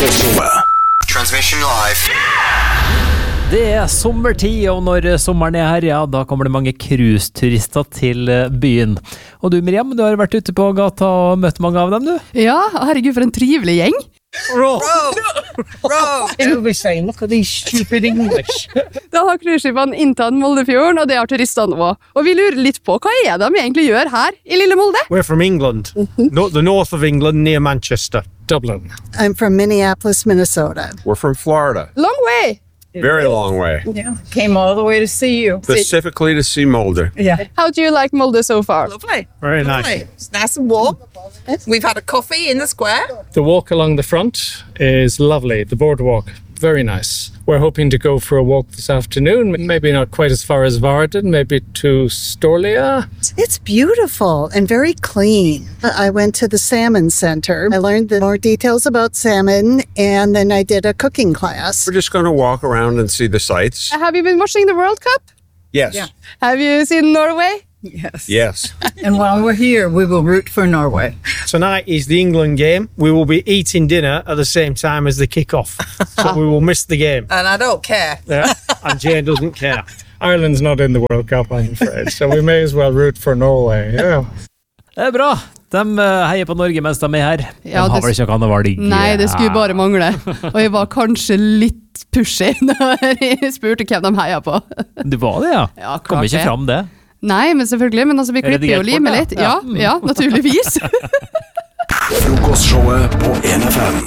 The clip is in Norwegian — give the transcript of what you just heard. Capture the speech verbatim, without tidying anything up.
Transmission live. Det er sommertid, og når sommeren er her, ja, da kommer det mange cruise-turister til byen. Og du, Miriam, du har vært ute på gata og møtt mange av dem, du? Ja, herregud, for en trivelig gjeng. Bro, bro, it'll be saying, look at these stupid English. Da har cruiseskipene inntatt Moldefjorden, og det har turistene også. Og vi lurer litt på, hva er det vi egentlig gjør her i Lille Molde? We're from England, not the north of England, near Manchester. Dublin. I'm from Minneapolis, Minnesota. We're from Florida. Long way! Very long way. Yeah, came all the way to see you. Specifically to see Mulder. Yeah. How do you like Molde so far? Lovely. Very Lovely. nice. It's nice and warm. We've had a coffee in the square. The walk along the front is lovely, the boardwalk, very nice. We're hoping to go for a walk this afternoon, maybe not quite as far as Varden, maybe to Storlia. It's beautiful and very clean. I went to the Salmon Center. I learned the more details about salmon, and then I did a cooking class. We're just going to walk around and see the sights. Have you been watching the World Cup? Yes. Yeah. Have you seen Norway? Yes. Yes. And while we're here, we will root for Norway. Tonight is the England game. We will be eating dinner at the same time as the kick-off. So we will miss the game. And I don't care. Yeah. And Jane doesn't care. Ireland's not in the World Cup, I'm afraid, so we may as well root for Norway. Yeah. Det er bra. De heier på Norge mens de er her. De Ja, har det- vel ikke noe valg. Nei, det skulle bare mangle. Og jeg var kanskje litt pushy når jeg spurte hvem de heier på. Du var det, ja? Ja, klart Kommer ikke det. fram det. Nei, men selvfølgelig, men altså, vi klipper jo Redigert limet bort, litt. ja. Ja, ja, naturligvis. Frokostshowet på N F M.